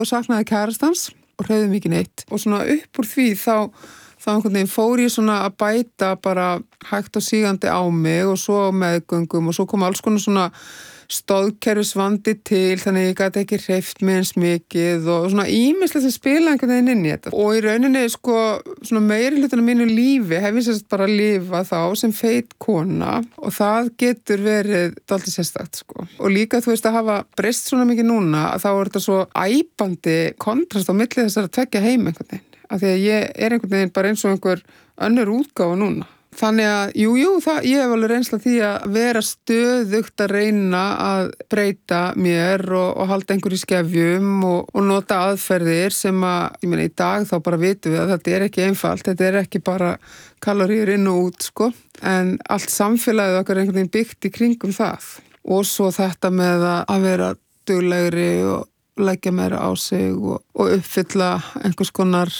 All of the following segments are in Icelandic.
og saknaði kærastans og hreyfði mikið neitt. Og svona upp úr því þá einhvern veginn fór ég svona að bæta bara hægt og sígandi á mig og svo meðgöngum og svo kom alls konar svona stoðkerfisvandi til, þannig ég gæti ekki hreyft mig eins mikið og svona ýmislegt að spila einhvern veginn inn í þetta. Og í rauninni sko svona meiri hlutin af mínu lífi hef ég sérst bara lifað þá sem feit kona og það getur verið dálítið sérstakt sko. Og líka þú veist að hafa breyst svona mikið núna að þá er þetta svo æpandi kontrast á milli þessara tveggja heim einhvern veginn. Af því að ég er einhvern veginn bara eins og einhver önnur útgáfa núna. Þannig að, ég hef alveg reynsla því að vera stöðugt að reyna að breyta mér og halda einhverju skefjum og nota aðferðir sem að, ég meina í dag þá bara vitum við að þetta er ekki einfalt, þetta er ekki bara kaloríur inn og út, sko, en allt samfélagið okkar er einhvern veginn byggt í kringum það. Og svo þetta með að vera duglegri og leggja meira á sig og uppfylla einhvers konar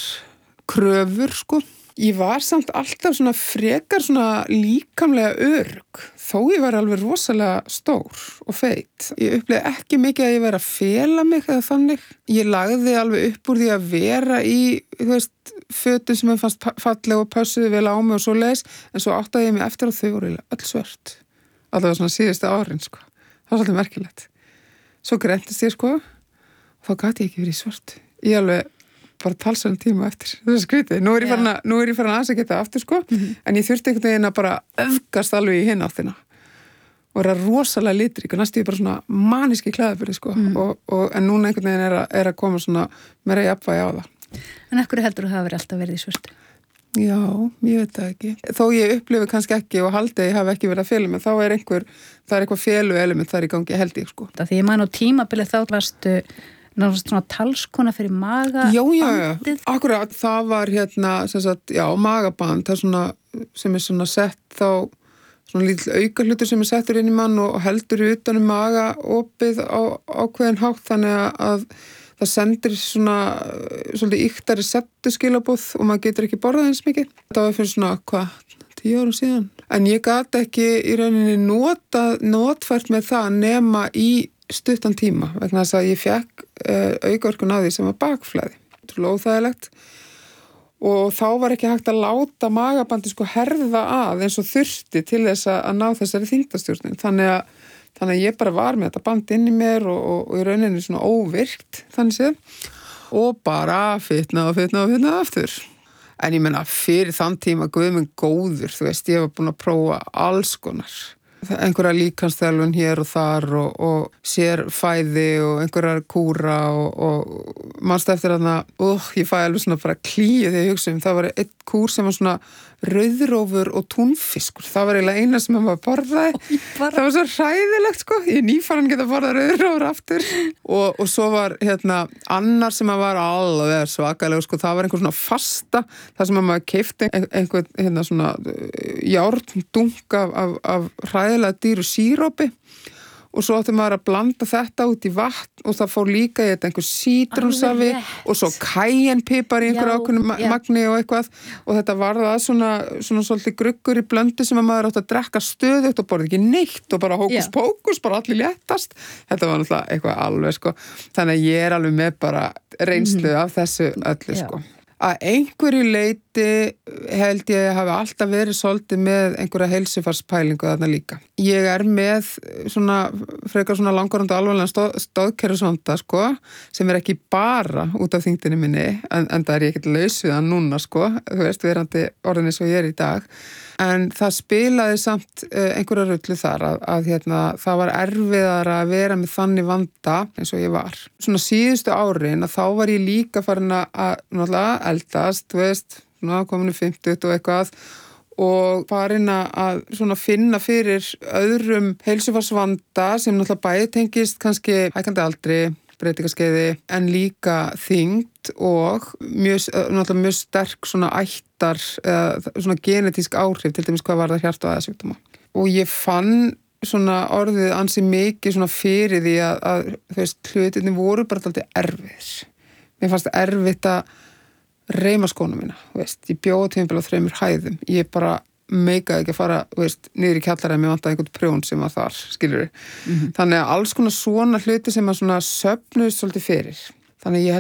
kröfur, sko. Ég var samt alltaf svona frekar svona líkamlega örugg, þó ég var alveg rosalega stór og feit. Ég upplifði ekki mikið að ég væri að fela mig eða þannig. Ég lagði alveg upp úr því að vera í, þú veist, fötum sem ég fannst falleg og pössuði vel á mig og svo leis, en svo áttaði ég mig eftir að þau voru öll svört. Allavega svona síðustu árin, sko. Það var svolítið merkilegt. Svo greintist ég, sko, og þá gat ég ekki verið svört. Ég alveg bara talsverðan tíma eftir. Það er skrítið. Nú er ég farin að geta aftur, sko, en ég þurfti einhvern veginn að bara öfgast alveg í hinn áttina. Og vera rosalega litrík og næstu ég bara svona maníski klæðaburði, sko, en núna einhvern veginn er að koma svona meira jafnvægi á það. En af hverju heldur þú hafa verið alltaf verið í svörtu? Já, ég veit það ekki. Þó ég upplifi kannski ekki og haldi að ég hafi ekki verið að fela mig, þá er eitthvað felu element þar í gangi, held ég, sko. Því ég man á tímabilið þá varstu náttúrulega svona talskona fyrir magabandið. Já, akkurat, það var sem sagt, magaband, það svona, sem er svona sett þá, svona lítill aukahlutur sem er settur inn í mann og heldur utan magaopið á ákveðin hátt, þannig að það sendir svona svolítið ýktari settuskilabóð og maður getur ekki borðað eins mikið. Þetta var fyrir svona, 10 árum síðan. En ég gat ekki í rauninni notfært með það nema í stuttan tíma, vegna þess að ég fekk aukaverkun á því sem var bakflæði. Þetta er óþægilegt og þá var ekki hægt að láta magabandi sko herða að eins og þurfti til þess að ná þessari þyngdarstjórnun. Þannig að ég bara var með þetta band inn í mér og í rauninni svona óvirkt þannig séð og bara fitna aftur. En ég menna fyrir þann tíma guð minn góður, þú veist, ég var búin að prófa alls konar. Einhverja líkansþjálfun hér og þar og sér fæði og einhverjar kúra og manstu eftir ég fæ alveg svona bara klíu þegar ég hugsa það var einn kúr sem var svona rauðrófur og túnfiskur. Það var eiginlega eina sem maður borðaði. Það var svo hræðilegt, sko. Ég nýfann geta borðað rauðrófur aftur. Og svo var annar sem var alveg svakalega, sko. Það var einhver svona fasta, það sem maður keypti einhvern svona járndunk af hræðilega dýru sírópi og svo átti maður að blanda þetta út í vatn og það fór líka í þetta einhver sítrónsafi og svo cayennepipar í einhver ákveðnu magni og eitthvað og þetta var það svona svolítið gruggur í blöndu sem maður átti að drekka stöðugt og borði ekki neitt og bara hókus pókus, bara allir léttast. Þetta var náttúrulega eitthvað alveg, sko. Þannig að ég er alveg með bara reynslu af þessu öllu, sko. Að einhverju leyti held ég hafi alltaf verið svolítið með einhverja heilsufarspælingu þarna líka. Ég er með frekar svona langvarandi alvarlegan stoðkerfisvanda, sko, sem er ekki bara út af þyngdinni minni, en það er ég ekkert laus við það núna, sko, þú veist, verandi orðinni svo ég er í dag. En það spilaði samt einhverja rullu þar að það var erfiðara að vera með þannig vanda eins og ég var. Svona síðustu árin að þá var ég líka farin að náttúrulega eldast, þú veist, kominu 50 og eitthvað og farin að svona finna fyrir öðrum heilsufarsvanda sem náttúrulega bæði tengist kannski hækkandi aldri, breytingaskeiði, en líka þyngd og náttúrulega mjög sterk svona ættar eða svona genetísk áhrif, til dæmis hvað var það hjarta- og æðasjúkdóma. Og ég fann svona orðið ansi mikið svona fyrir því að þú veist, hlutinni voru bara alltaf erfiðir. Mér fannst erfitt að reima skóna mína, þú veist, ég bjóði tímabil á 3 hæðum, ég bara meikaði ekki að fara, þú veist, niður í kjallara en mér vantaði einhvern prjón sem var þar, skilurðu. Þannig að alls konar svona hluti sem að svona söfnuðist svolítið fyrir. Þannig ég